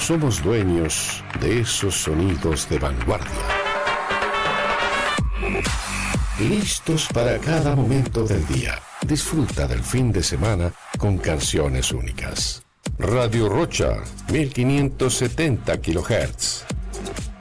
somos dueños de esos sonidos de vanguardia. Listos para cada momento del día. Disfruta del fin de semana con canciones únicas. Radio Rocha, 1570 kHz.